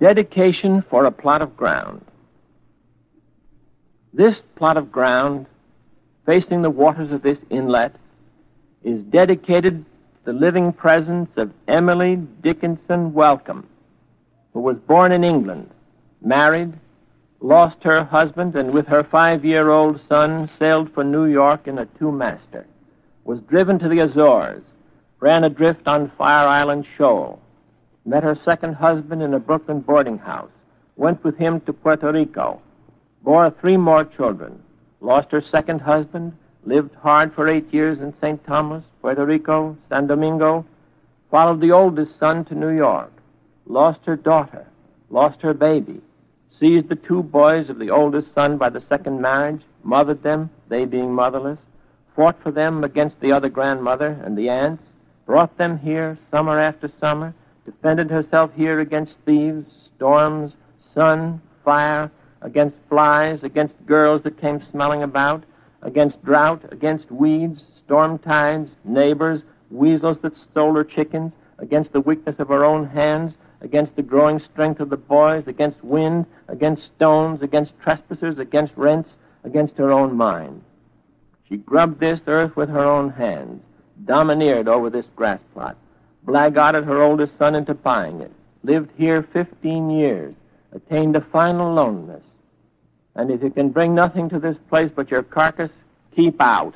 Dedication for a plot of ground. This plot of ground, facing the waters of this inlet, is dedicated to the living presence of Emily Dickinson Welcome, who was born in England, married, lost her husband, and with her 5-year-old son sailed for New York in a two-master, was driven to the Azores, ran adrift on Fire Island Shoal, met her second husband in a Brooklyn boarding house, went with him to Puerto Rico, bore 3 more children, lost her second husband, lived hard for 8 years in St. Thomas, Puerto Rico, San Domingo, followed the oldest son to New York, lost her daughter, lost her baby, seized the 2 boys of the oldest son by the second marriage, mothered them, they being motherless, fought for them against the other grandmother and the aunts, brought them here summer after summer, defended herself here against thieves, storms, sun, fire, against flies, against girls that came smelling about, against drought, against weeds, storm tides, neighbors, weasels that stole her chickens, against the weakness of her own hands, against the growing strength of the boys, against wind, against stones, against trespassers, against rents, against her own mind. She grubbed this earth with her own hands, domineered over this grass plot, blackguarded her oldest son into buying it, lived here 15 years, attained a final loneliness. And if you can bring nothing to this place but your carcass, keep out.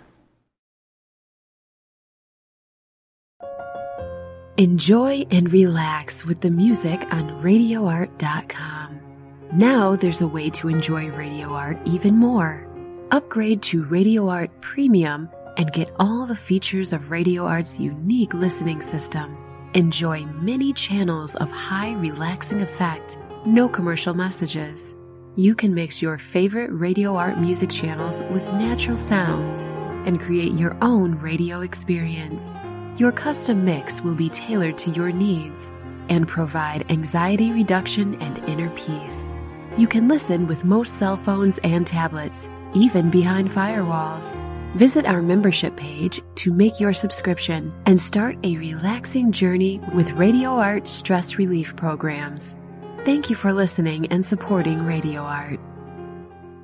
Enjoy and relax with the music on RadioArt.com. Now there's a way to enjoy Radio Art even more. Upgrade to Radio Art Premium and get all the features of Radio Art's unique listening system. Enjoy many channels of high relaxing effect, no commercial messages. You can mix your favorite Radio Art music channels with natural sounds and create your own radio experience. Your custom mix will be tailored to your needs and provide anxiety reduction and inner peace. You can listen with most cell phones and tablets, even behind firewalls. Visit our membership page to make your subscription and start a relaxing journey with Radio Art stress relief programs. Thank you for listening and supporting Radio Art.